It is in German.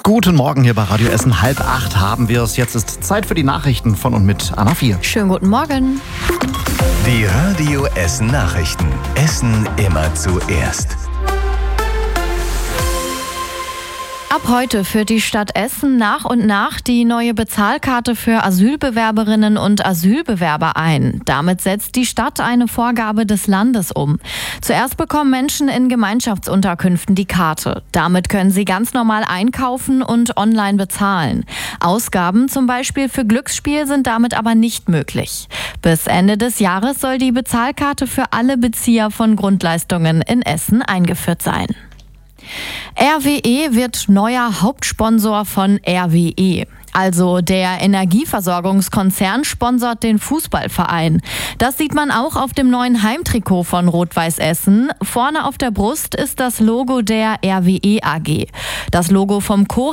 Guten Morgen hier bei Radio Essen. 7:30 haben wir es. Jetzt ist Zeit für die Nachrichten von und mit Anna 4. Schönen guten Morgen. Die Radio Essen Nachrichten. Essen immer zuerst. Ab heute führt die Stadt Essen nach und nach die neue Bezahlkarte für Asylbewerberinnen und Asylbewerber ein. Damit setzt die Stadt eine Vorgabe des Landes um. Zuerst bekommen Menschen in Gemeinschaftsunterkünften die Karte. Damit können sie ganz normal einkaufen und online bezahlen. Ausgaben zum Beispiel für Glücksspiel sind damit aber nicht möglich. Bis Ende des Jahres soll die Bezahlkarte für alle Bezieher von Grundleistungen in Essen eingeführt sein. RWE wird neuer Hauptsponsor von RWE. Also der Energieversorgungskonzern sponsert den Fußballverein. Das sieht man auch auf dem neuen Heimtrikot von Rot-Weiß Essen. Vorne auf der Brust ist das Logo der RWE AG. Das Logo vom